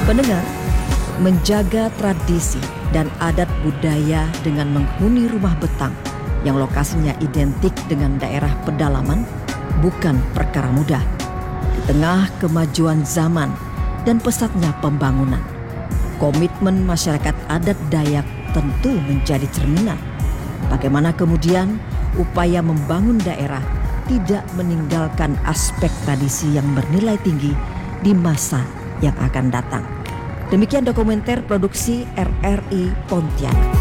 Pendengar, menjaga tradisi dan adat budaya dengan menghuni rumah betang yang lokasinya identik dengan daerah pedalaman bukan perkara mudah. Di tengah kemajuan zaman dan pesatnya pembangunan, komitmen masyarakat adat Dayak tentu menjadi cerminan. Bagaimana kemudian upaya membangun daerah tidak meninggalkan aspek tradisi yang bernilai tinggi di masa yang akan datang. Demikian dokumenter produksi RRI Pontianak.